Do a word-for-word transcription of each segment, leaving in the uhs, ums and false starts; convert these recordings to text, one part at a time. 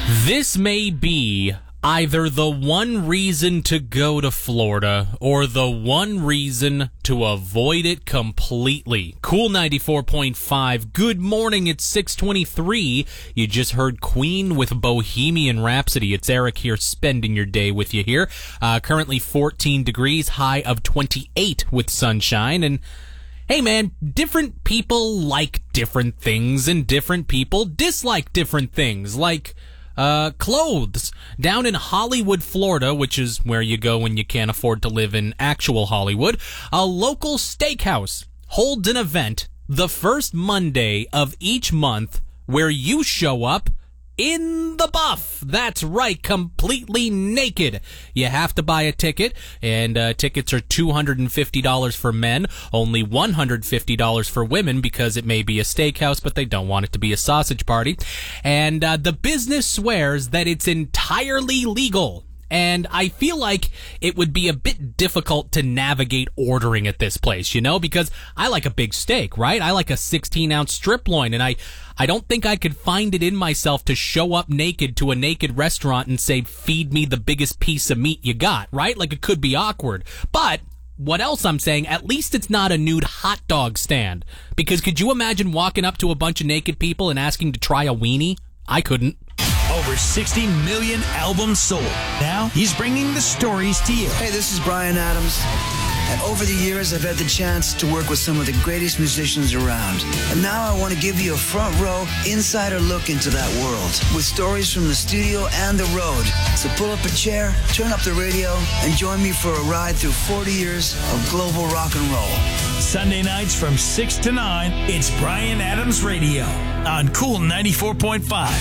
This may be either the one reason to go to Florida or the one reason to avoid it completely. Cool ninety-four point five. Good morning. It's six twenty-three. You just heard Queen with Bohemian Rhapsody. It's Eric here spending your day with you here. Uh, currently fourteen degrees, high of twenty-eight with sunshine. And hey man, different people like different things and different people dislike different things. Like Uh, clothes. Down in Hollywood, Florida, which is where you go when you can't afford to live in actual Hollywood, a local steakhouse holds an event the first Monday of each month where you show up in the buff. That's right, completely naked. You have to buy a ticket, and uh, tickets are two hundred fifty dollars for men, only one hundred fifty dollars for women because it may be a steakhouse, but they don't want it to be a sausage party. And uh, the business swears that it's entirely legal. And I feel like it would be a bit difficult to navigate ordering at this place, you know, because I like a big steak, right? I like a sixteen ounce strip loin, and I, I don't think I could find it in myself to show up naked to a naked restaurant and say, feed me the biggest piece of meat you got, right? Like, it could be awkward. But what else I'm saying, at least it's not a nude hot dog stand. Because could you imagine walking up to a bunch of naked people and asking to try a weenie? I couldn't. Over sixty million albums sold. Now, he's bringing the stories to you. Hey, this is Bryan Adams. And over the years, I've had the chance to work with some of the greatest musicians around. And now I want to give you a front row, insider look into that world with stories from the studio and the road. So pull up a chair, turn up the radio, and join me for a ride through forty years of global rock and roll. Sunday nights from six to nine, it's Bryan Adams Radio on Cool ninety-four point five.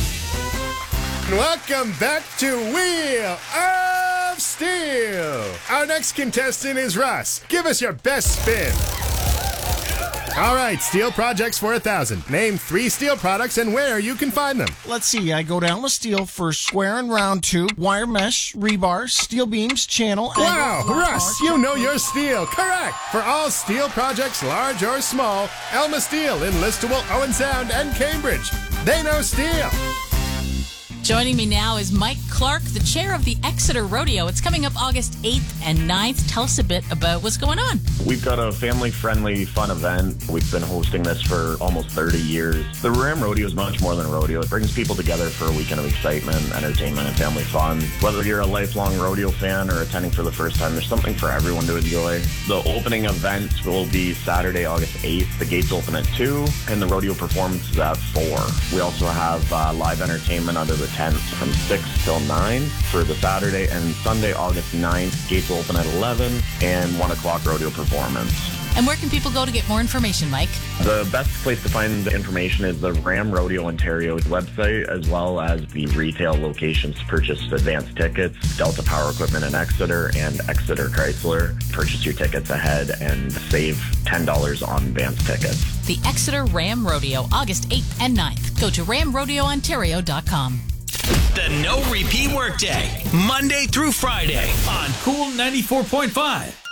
Welcome back to Wheel of Steel. Our next contestant is Russ. Give us your best spin. All right, steel projects for a thousand. Name three steel products and where you can find them. Let's see. I go down with steel for square and round tube, wire mesh, rebar, steel beams, channel. And wow, Russ, you know your steel. Correct. For all steel projects, large or small, Elma Steel in Listowel, Owen Sound, and Cambridge. They know steel. Joining me now is Mike Clark, the chair of the Exeter Rodeo. It's coming up August eighth and ninth. Tell us a bit about what's going on. We've got a family-friendly, fun event. We've been hosting this for almost thirty years. The Ram Rodeo is much more than a rodeo. It brings people together for a weekend of excitement, entertainment, and family fun. Whether you're a lifelong rodeo fan or attending for the first time, there's something for everyone to enjoy. The opening event will be Saturday, August eighth. The gates open at two, and the rodeo performance is at four. We also have uh, live entertainment under the tenth from six till nine for the Saturday, and Sunday, August ninth, gates will open at eleven, and one o'clock rodeo performance. And where can people go to get more information, Mike? The best place to find the information is the Ram Rodeo Ontario website, as well as the retail locations to purchase advanced tickets, Delta Power Equipment in Exeter and Exeter Chrysler. Purchase your tickets ahead and save ten dollars on advanced tickets. The Exeter Ram Rodeo, August eighth and ninth. Go to ram rodeo ontario dot com. The No Repeat Workday, Monday through Friday on Cool ninety-four point five.